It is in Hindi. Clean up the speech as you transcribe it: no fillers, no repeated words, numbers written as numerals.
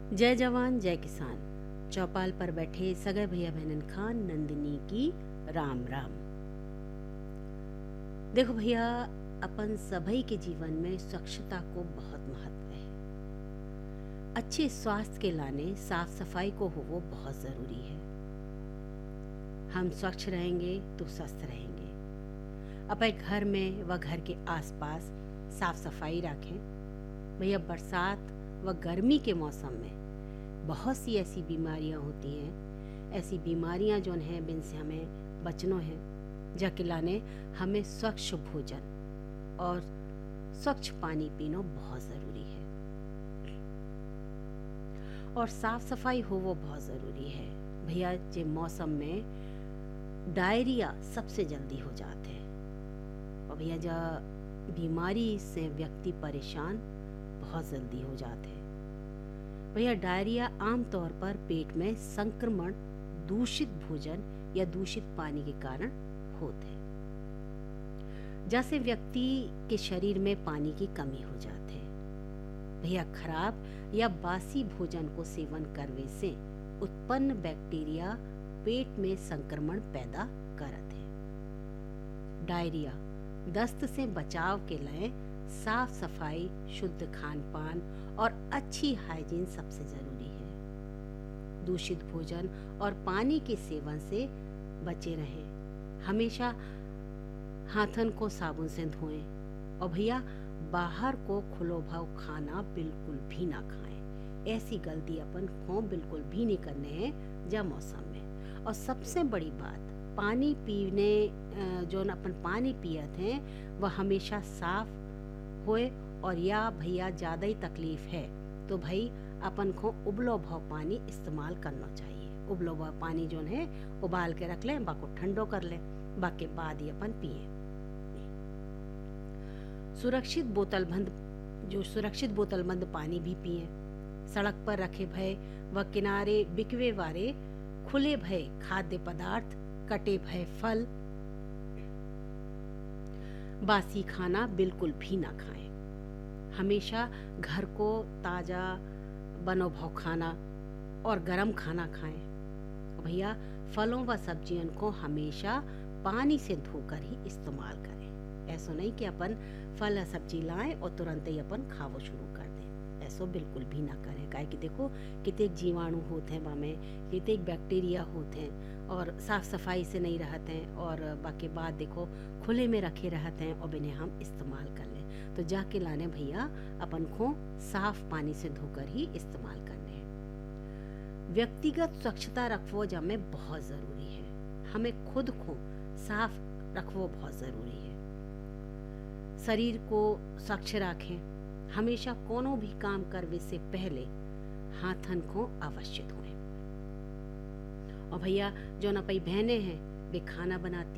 जय जवान जय किसान। चौपाल पर बैठे सगे भैया बहनन खान नंदिनी की राम राम। देखो भैया, अपन सभी के जीवन में स्वच्छता को बहुत महत्व है। अच्छे स्वास्थ्य के लाने साफ सफाई को हो वो बहुत जरूरी है। हम स्वच्छ रहेंगे तो स्वस्थ रहेंगे। अपने घर में व घर के आसपास साफ सफाई रखें। भैया, बरसात व गर्मी के मौसम में बहुत सी ऐसी बीमारियां होती हैं, ऐसी बीमारियां जो हैं जिन से हमें बचना है। जाके लाने हमें स्वच्छ भोजन और स्वच्छ पानी पीना बहुत ज़रूरी है, और साफ सफाई हो वो बहुत ज़रूरी है। भैया, जे मौसम में डायरिया सबसे जल्दी हो जाते हैं, और भैया जब बीमारी से व्यक्ति परेशान बहुत जल्दी हो जाते हैं। भैया, डायरिया आमतौर पर पेट में संक्रमण, दूषित भोजन या दूषित पानी के कारण होते हैं। जैसे व्यक्ति के शरीर में पानी की कमी हो जाती है। भैया, खराब या बासी भोजन को सेवन करने से उत्पन्न बैक्टीरिया पेट में संक्रमण पैदा करते हैं। डायरिया, दस्त से बचाव के लिए साफ सफाई, शुद्ध खान पान और अच्छी हाइजीन सबसे जरूरी है। दूषित भोजन और पानी के सेवन से बचे रहें। हमेशा हाथन को साबुन से धोएं, और भैया बाहर को खुलो भाव खाना बिल्कुल भी ना खाएं। ऐसी गलती अपन को बिल्कुल भी नहीं करने हैं जब मौसम में। और सबसे बड़ी बात, पानी पीने जो अपन पानी पियत हैं वह हमेशा साफ होए। और या भैया ज़्यादा ही तकलीफ है तो भाई अपन को उबलो भाव पानी इस्तेमाल करना चाहिए। उबलो भाव पानी जो है उबाल के रख लें, बाको ठंडो कर लें, बाकी बाद ही अपन पिए। सुरक्षित बोतलबंद पानी भी पिए। सड़क पर रखे भय व किनारे बिकवे वाले खुले भय खाद्य पदार्थ, कटे भय फल, बासी खाना बिल्कुल भी ना खाएं। हमेशा घर को ताज़ा बनो भाव खाना और गरम खाना खाएं। भैया, फलों व सब्जियों को हमेशा पानी से धोकर ही इस्तेमाल करें। ऐसा नहीं कि अपन फल या सब्जी लाएं और तुरंत ही अपन खावो शुरू कर दें। ऐसा बिल्कुल भी ना करें। काहे कि देखो कितने जीवाणु होते हैं बामें, कितने बैक्टीरिया होते हैं, और साफ सफाई से नहीं रहते हैं, और बाकी बाद देखो खुले में रखे रहते हैं और इन्हें हम इस्तेमाल कर लें। तो जाके लाने भैया अपन को साफ पानी से धोकर ही इस्तेमाल करने हैं। व्यक्तिगत स्वच्छता रखवो जमे बहुत ज़रूरी है। हमें खुद को साफ रखवो बहुत ज़रूरी है। शरीर को स्वच्छ रखें। हमेशा कोनो भी काम करने से पहले हाथन को अवश्य धोएं। और भैया, जो ना पई बहनें हैं वे खाना बनाती